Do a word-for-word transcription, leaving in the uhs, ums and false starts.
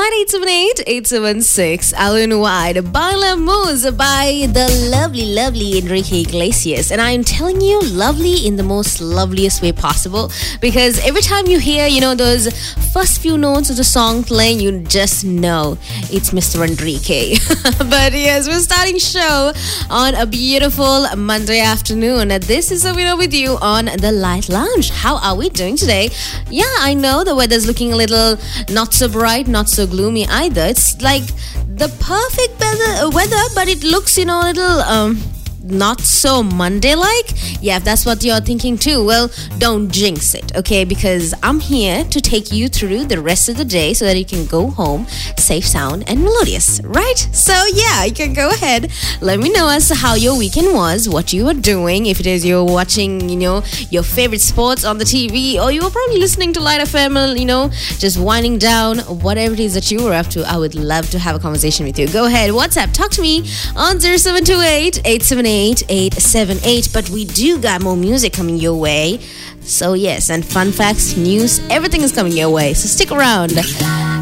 nine eight seven eight, eight seven six. Alan White, Bailamos by the lovely, lovely Enrique Iglesias. And I'm telling you, lovely in the most loveliest way possible. Because every time you hear, you know, those first few notes of the song playing, you just know it's Mister Enrique. But yes, we're starting show on a beautiful Monday afternoon. This is Avina with you on the Light Lounge. How are we doing today? Yeah, I know the weather's looking a little not so bright, not so gloomy either. It's like the perfect weather, weather but it looks, you know, a little um not so Monday-like. Yeah, if that's what you're thinking too, well, don't jinx it, okay? Because I'm here to take you through the rest of the day so that you can go home safe, sound, and melodious, right? So yeah, you can go ahead. Let me know as to how your weekend was, what you were doing. If it is you're watching, you know, your favorite sports on the T V, or you were probably listening to Light F M, you know, just winding down, whatever it is that you were up to, I would love to have a conversation with you. Go ahead, WhatsApp, talk to me on zero seven two eight, eight seven eight, eight seven eight. But we do got more music coming your way. So yes, and fun facts, news, everything is coming your way. So stick around.